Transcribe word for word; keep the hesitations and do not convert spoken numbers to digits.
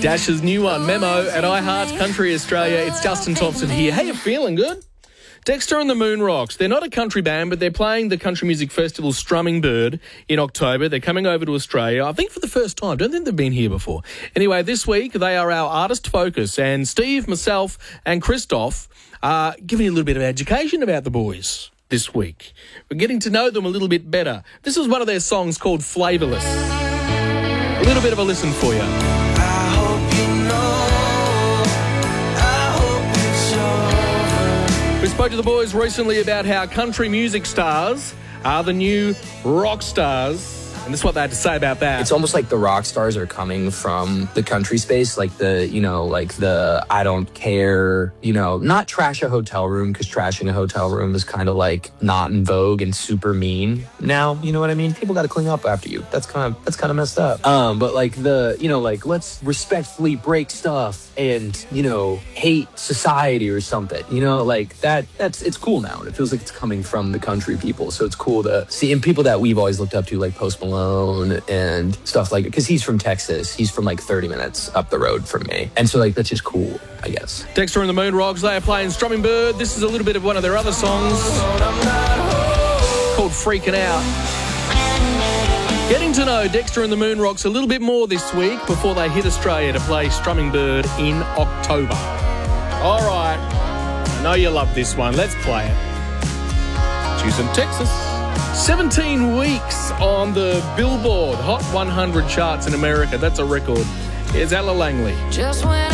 Dash's new one, Memo, at iHeart Country Australia. It's Justin Thompson here. Hey, you feeling good? Dexter and the Moon Rocks. They're not a country band, but they're playing the Country Music Festival Strumming Bird in October. They're coming over to Australia, I think for the first time. Don't think they've been here before. Anyway, this week they are our artist focus, and Steve, myself, and Christoph are giving you a little bit of education about the boys this week. We're getting to know them a little bit better. This is one of their songs called Flavourless. A little bit of a listen for you. We spoke to the boys recently about how country music stars are the new rock stars. And this is what they had to say about that. It's almost like the rock stars are coming from the country space, like the, you know, like the I don't care, you know, not trash a hotel room, because trashing a hotel room is kind of like not in vogue and super mean now. You know what I mean? People got to clean up after you. That's kind of that's kind of messed up. Um, but like the, you know, like let's respectfully break stuff and, you know, hate society or something. You know, like that. That's it's cool now. It feels like it's coming from the country people. So it's cool to see, and people that we've always looked up to, like Post Malone and stuff like it, because he's from Texas. He's from like thirty minutes up the road from me. And so like that's just cool, I guess. Dexter and the Moon Rocks, they are playing Strumming Bird. This is a little bit of one of their other songs called Freaking Out. Getting to know Dexter and the Moon Rocks a little bit more this week before they hit Australia to play Strumming Bird in October. All right, I know you love this one. Let's play it. Choosing Texas. seventeen weeks on the Billboard Hot one hundred charts in America. That's a record. Here's Ella Langley. Just when